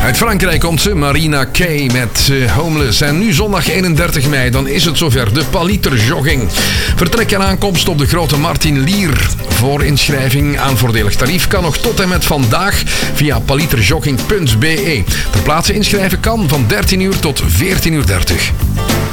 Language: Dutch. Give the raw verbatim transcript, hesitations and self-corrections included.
Uit Frankrijk komt ze, Marina Kaye met uh, Homeless. En nu zondag eenendertig mei, dan is het zover, de Paliter Jogging. Vertrek en aankomst op de Grote Martin Lier. Voor inschrijving aan voordelig tarief kan nog tot en met vandaag via paliterjogging punt be. Ter plaatse inschrijven kan van dertien uur tot veertien uur dertig.